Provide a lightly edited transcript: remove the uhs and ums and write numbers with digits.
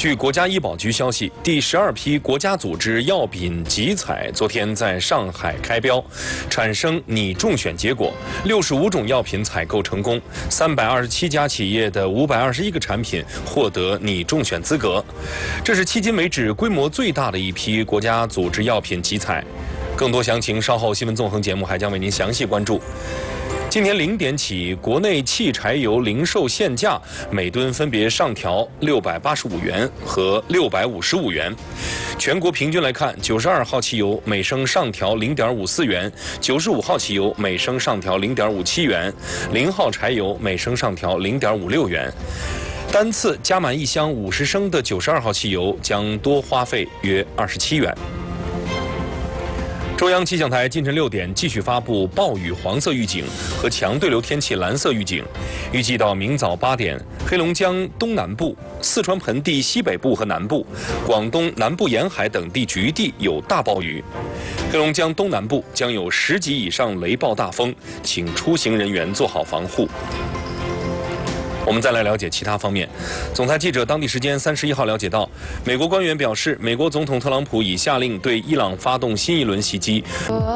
据国家医保局消息，第12批国家组织药品集采昨天在上海开标，产生拟中选结果，65种药品采购成功，327家企业的521个产品获得拟中选资格，这是迄今为止规模最大的一批国家组织药品集采。更多详情，稍后新闻纵横节目还将为您详细关注。今天0点起，国内汽柴油零售限价每吨分别上调685元和655元。全国平均来看，92号汽油每升上调0.54元，95号汽油每升上调0.57元，0号柴油每升上调0.56元。单次加满一箱50升的92号汽油将多花费约27元。中央气象台今晨6点继续发布暴雨黄色预警和强对流天气蓝色预警，预计到明早8点，黑龙江东南部、四川盆地西北部和南部、广东南部沿海等地局地有大暴雨，黑龙江东南部将有10级以上雷暴大风，请出行人员做好防护。我们再来了解其他方面。总台记者当地时间31号了解到，美国官员表示，美国总统特朗普已下令对伊朗发动新一轮袭击。